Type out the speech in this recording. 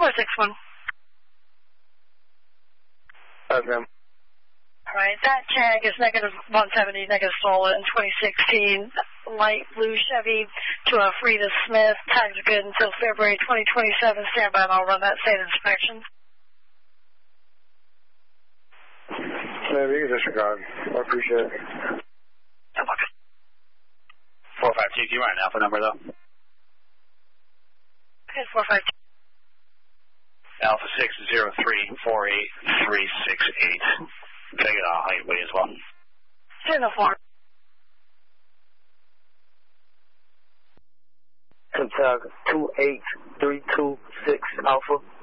461. Okay. All right, that tag is negative 170, negative stolen in 2016. Light blue Chevy to a Frida Smith. Tags are good until February 2027. Stand by and I'll run that state inspection. Maybe you can disregard. I appreciate it. You're welcome. 452, you run an alpha number though? Okay, 452. Alpha 603-48368. Can I get a height weight as well? 10-4. Kentucky 28326 Alpha.